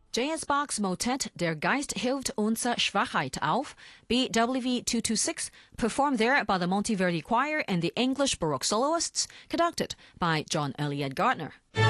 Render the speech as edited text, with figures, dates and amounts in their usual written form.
J.S. Bach's Motet Der Geist hilft unsere Schwachheit auf, BWV 226, performed there by the Monteverdi Choir and the English Baroque soloists, conducted by John Eliot Gardner.